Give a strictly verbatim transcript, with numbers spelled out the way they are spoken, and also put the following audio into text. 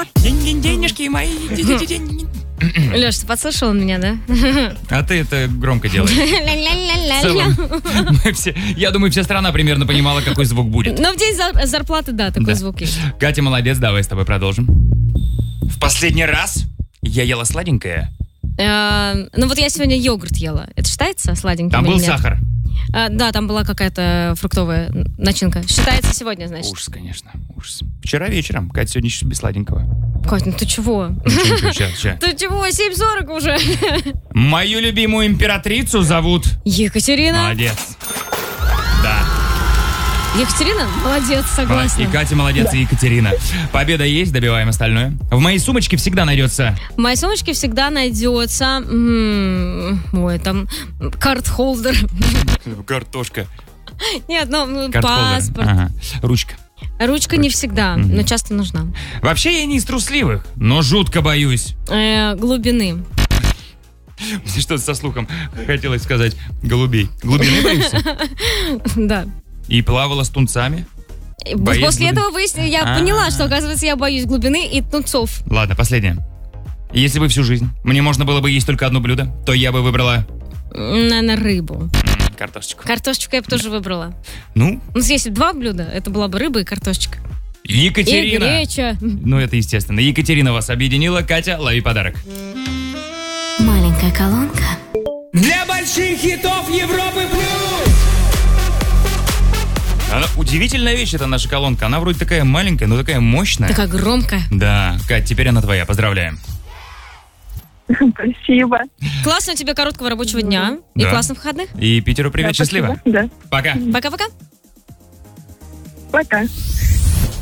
Денежки мои. Леш, ты подслушал меня, да? А ты это громко делаешь. В целом, мы все, я думаю, вся страна примерно понимала, какой звук будет. Но в день зар- зарплаты, да, такой Да. звук есть. Катя, молодец, давай с тобой продолжим. В последний раз я ела сладенькое. Э, Ну вот я сегодня йогурт ела. Это считается сладеньким Там или был нет? сахар. А, да, там была какая-то фруктовая начинка. Считается сегодня, значит. Ужас, конечно, ужас. Вчера вечером. Катя сегодня еще без сладенького. Кать, ну ты чего? Ничего, ничего, щас, щас. Ты чего? семь сорок уже. Мою любимую императрицу зовут... Екатерина. Молодец. Да. Екатерина? Молодец, согласна. И Катя молодец, и Екатерина. Победа есть, добиваем остальное. В моей сумочке всегда найдется... В моей сумочке всегда найдется... м, Ой, там... Карт-холдер. Картошка. Нет, ну, Карт-холдер. паспорт. Ага. Ручка. Ручка не всегда, но часто нужна. Вообще я не из трусливых, но жутко боюсь. Э, Глубины. Что-то со слухом хотелось сказать. Голубей. Глубины боишься? Да. И плавала с тунцами? И Боец После глубин? этого выяснила, я А-а-а. поняла, что, оказывается, я боюсь глубины и тунцов. Ладно, последнее. Если бы всю жизнь мне можно было бы есть только одно блюдо, то я бы выбрала... Наверное, рыбу. м, Картошечку. Картошечку я бы тоже выбрала. Ну, Ну, если два блюда, это была бы рыба и картошечка. Екатерина. И греча. Ну, это естественно. Екатерина вас объединила. Катя, лови подарок. Маленькая колонка. Для больших хитов Европы плюс! Она удивительная вещь, это наша колонка. Она вроде такая маленькая, но такая мощная. Такая громкая. Да, Кать, теперь она твоя. Поздравляем. Спасибо. Классного тебе короткого рабочего дня. И Да. классных выходных. И Питеру привет, Да, счастливо. спасибо. Да. Пока. Пока-пока. Пока.